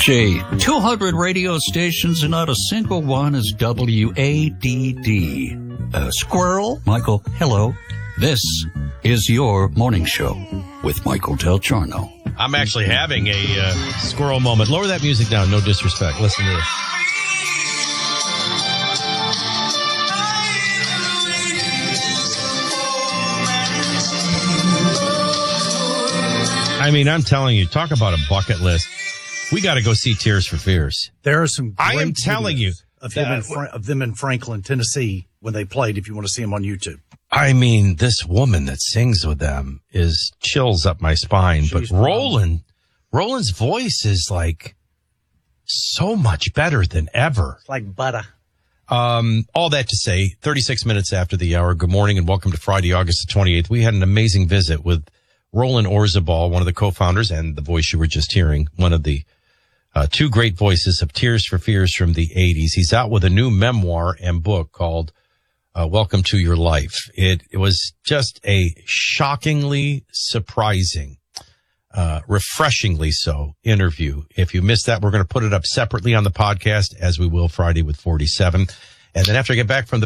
Gee, 200 radio stations and not a single one is WADD. Squirrel? Michael, hello. This is your morning show with Michael Del Giorno. I'm actually having a squirrel moment. Lower that music down, no disrespect. Listen to this. I mean, I'm telling you, talk about a bucket list. We got to go see Tears for Fears. There are some great I am telling you. of them in Franklin, Tennessee, when they played, if you want to see them on YouTube. I mean, this woman that sings with them is chills up my spine. But Roland's voice is like so much better than ever. It's like butter. All that to say, 36 minutes after the hour. Good morning and welcome to Friday, August the 28th. We had an amazing visit with Roland Orzabal, one of the co-founders and the voice you were just hearing, one of the two great voices of Tears for Fears from the 80s. He's out with a new memoir and book called Welcome to Your Life. It was just a shockingly surprising, refreshingly so interview. If you missed that, we're going to put it up separately on the podcast, as we will Friday with 47. And then after I get back from the